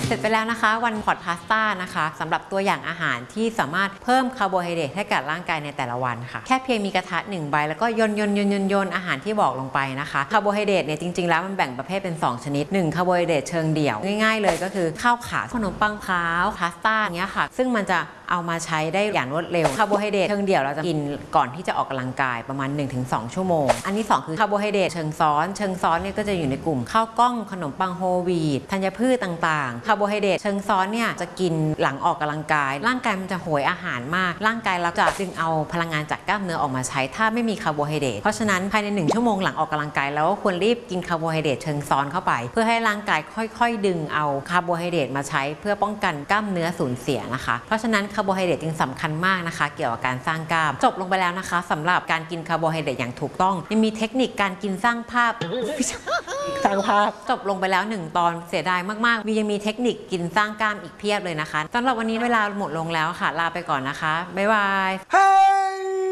เสร็จไปแล้วนะคะวันพอตพาสต้านะคะสำหรับตัวอย่างอาหารที่สามารถเพิ่มคาร์โบไฮเดรตให้กับร่างกายในแต่ละวันค่ะแค่เพียงมีกระทะ1ใบแล้วก็โยนอาหารที่บอกลงไปนะคะคาร์โบไฮเดรตเนี่ยจริงๆแล้วมันแบ่งประเภทเป็น2ชนิด1คาร์โบไฮเดรตเชิงเดี่ยวง่ายๆเลยก็คือข้าวขาขนมปังพร้าวพาสต้าอย่างเงี้ยค่ะซึ่งมันจะเอามาใช้ได้อย่างรวดเร็วคาร์โบไฮเดรตเชิงเดี่ยวเราจะกินก่อนที่จะออกกำลังกายประมาณ 1-2 ชั่วโมงอันที่2คือคาร์โบไฮเดรตเชิงซ้อนเนี่ยก็จะอยู่ในกลุ่มข้าวกล้องขนมปังโฮลวีตธัญพืชต่างๆคาร์โบไฮเดรตเชิงซ้อนเนี่ยจะกินหลังออกกำลังกายร่างกายมันจะโหยอาหารมากร่างกายเราจะดึงเอาพลังงานจากกล้ามเนื้อออกมาใช้ถ้าไม่มีคาร์โบไฮเดรตเพราะฉะนั้นภายใน1ชั่วโมงหลังออกกำลังกายแล้วควรรีบกินคาร์โบไฮเดรตเชิงซ้อนเข้าไปเพื่อให้ร่างกายค่อยๆดึงเอาคาร์โบไฮเดรตมาใช้เพื่อป้องกันกล้ามเนื้อสูญเสียนะคะเพราะฉะนั้นคาร์โบไฮเดรตจึงสำคัญมากนะคะเกี่ยวกับการสร้างกล้ามจบลงไปแล้วนะคะสำหรับการกินคาร์โบไฮเดรตอย่างถูกต้องยังมีเทคนิคการกินสร้างภาพจบลงไปแล้ว1ตอนเสียดายมากๆยังมีเทคนิคกินสร้างกล้ามอีกเพียบเลยนะคะสำหรับวันนี้เวลาหมดลงแล้วค่ะลาไปก่อนนะคะบ๊ายบาย